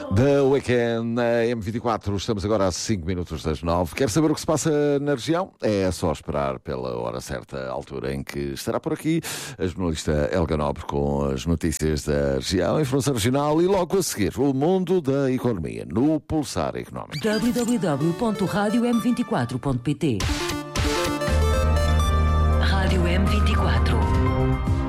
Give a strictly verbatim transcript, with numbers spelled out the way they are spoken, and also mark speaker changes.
Speaker 1: The Weekend na M vinte e quatro, estamos agora a cinco minutos das nove. Quer saber o que se passa na região? É só esperar pela hora certa, a altura em que estará por aqui a jornalista Helga Nobre com as notícias da região, a informação regional e logo a seguir o mundo da economia no Pulsar Económico.
Speaker 2: w w w ponto rádio m vinte e quatro ponto p t